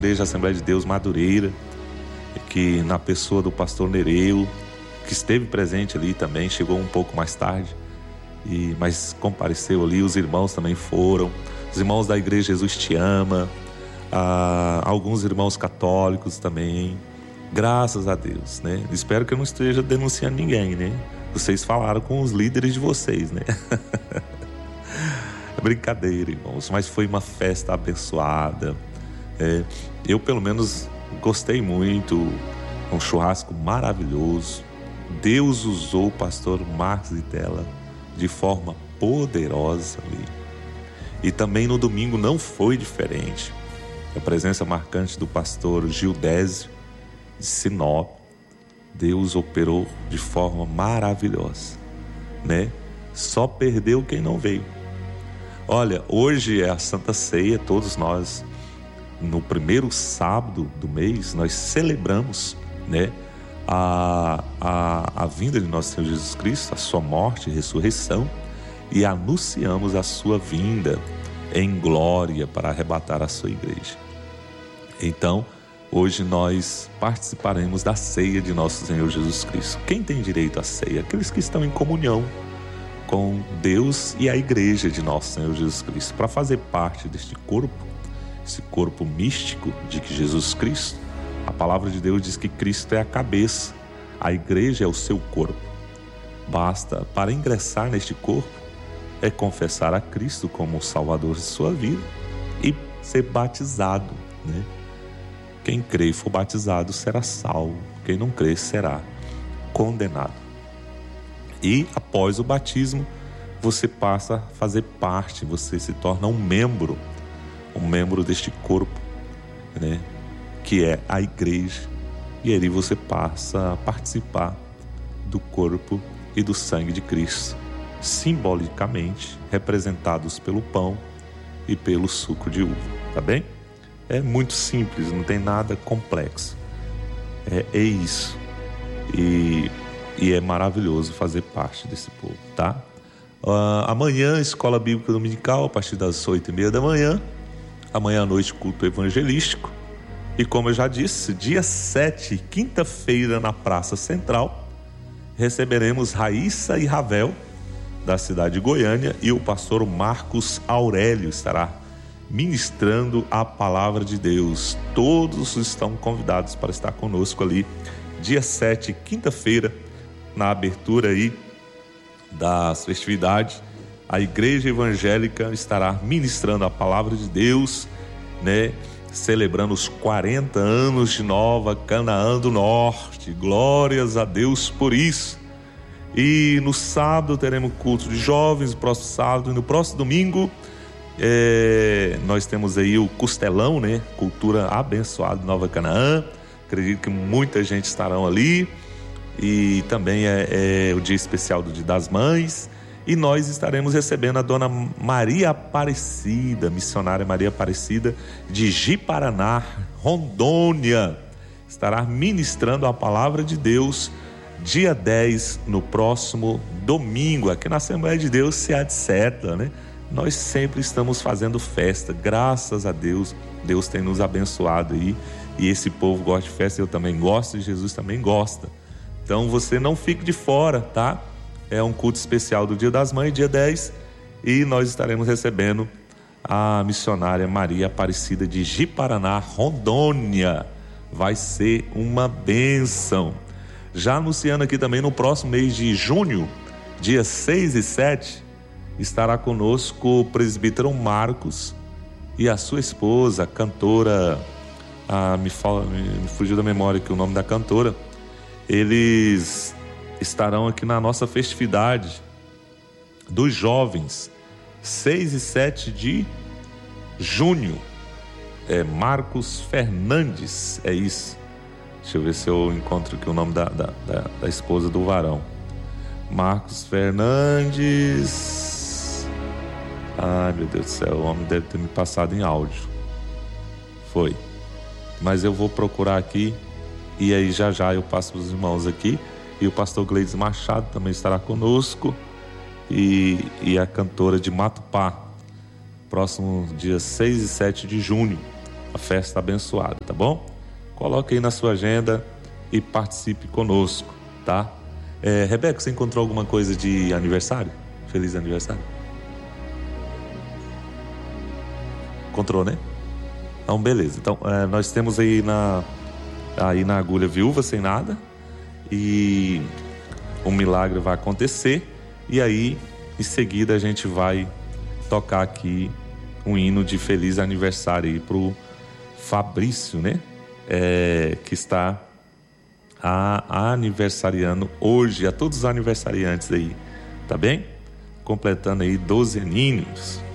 Igreja Assembleia de Deus Madureira, que na pessoa do pastor Nereu, que esteve presente ali também, chegou um pouco mais tarde, mas compareceu ali. Os irmãos também foram, os irmãos da Igreja Jesus Te Ama, alguns irmãos católicos também, graças a Deus, né? Espero que eu não esteja denunciando ninguém, né? Vocês falaram com os líderes de vocês, né? É brincadeira, irmãos, mas foi uma festa abençoada. Eu pelo menos gostei muito, um churrasco maravilhoso. Deus usou o pastor Marcos Vitella de forma poderosa ali. E também no domingo não foi diferente. A presença marcante do pastor Gildésio de Sinop. Deus operou de forma maravilhosa, né? Só perdeu quem não veio. Olha, hoje é a Santa Ceia. Todos nós, no primeiro sábado do mês, nós celebramos, né, a vinda de nosso Senhor Jesus Cristo, a sua morte e ressurreição, e anunciamos a sua vinda em glória para arrebatar a sua igreja. Então, hoje nós participaremos da ceia de nosso Senhor Jesus Cristo. Quem tem direito à ceia? Aqueles que estão em comunhão com Deus e a igreja de nosso Senhor Jesus Cristo. Para fazer parte deste corpo, esse corpo místico de que Jesus Cristo, a palavra de Deus diz que Cristo é a cabeça, a igreja é o seu corpo. Basta, para ingressar neste corpo, é confessar a Cristo como o Salvador de sua vida e ser batizado, né? Quem crê e for batizado será salvo, quem não crê será condenado. E após o batismo, você passa a fazer parte, você se torna um membro deste corpo, né? Que é a igreja. E ali você passa a participar do corpo e do sangue de Cristo, simbolicamente representados pelo pão e pelo suco de uva, tá bem? É muito simples, não tem nada complexo. É isso. E é maravilhoso fazer parte desse povo, tá? Amanhã, Escola Bíblica Dominical, a partir das 8h30 da manhã. Amanhã à noite, culto evangelístico. E como eu já disse, dia 7, quinta-feira, na Praça Central, receberemos Raíssa e Ravel, da cidade de Goiânia, e o pastor Marcos Aurélio estará ministrando a palavra de Deus. Todos estão convidados para estar conosco ali, dia 7, quinta-feira, na abertura aí das festividades. A igreja evangélica estará ministrando a palavra de Deus, né? Celebrando os 40 anos de Nova Canaã do Norte. Glórias a Deus por isso. E no sábado teremos culto de jovens, no próximo sábado, e no próximo domingo nós temos aí o Costelão, né? Cultura abençoada de Nova Canaã. Acredito que muita gente estarão ali. E também é o dia especial do Dia das Mães. E nós estaremos recebendo a dona Maria Aparecida, missionária Maria Aparecida de Ji-Paraná, Rondônia. Estará ministrando a palavra de Deus dia 10, no próximo domingo, aqui na Assembleia de Deus, se etc, né? Nós sempre estamos fazendo festa, graças a Deus. Deus tem nos abençoado aí, e esse povo gosta de festa, eu também gosto, e Jesus também gosta. Então você não fique de fora, tá? É um culto especial do Dia das Mães, dia 10, e nós estaremos recebendo a missionária Maria Aparecida de Ji-Paraná, Rondônia. Vai ser uma bênção. Já anunciando aqui também, no próximo mês de junho, dia 6 e 7, estará conosco o presbítero Marcos e a sua esposa, a cantora, me fugiu da memória aqui o nome da cantora. Eles estarão aqui na nossa festividade dos jovens, 6 e 7 de junho. Marcos Fernandes, é isso. Deixa eu ver se eu encontro aqui o nome da esposa do varão. Marcos Fernandes. Ai, meu Deus do céu, o homem deve ter me passado em áudio. Foi. Mas eu vou procurar aqui, e aí já eu passo para os irmãos aqui. E o pastor Gleides Machado também estará conosco, e a cantora de Matupá, próximo dia 6 e 7 de junho. a festa abençoada, tá bom? Coloque aí na sua agenda e participe conosco, tá? Rebeca, você encontrou alguma coisa de aniversário? Feliz aniversário? Encontrou, né? Então, beleza. Então, nós temos aí na agulha Viúva Sem Nada, e um milagre vai acontecer, e aí em seguida a gente vai tocar aqui um hino de feliz aniversário aí pro Fabrício, né? Que está aniversariando hoje, a todos os aniversariantes aí, tá bem? Completando aí 12 aninhos.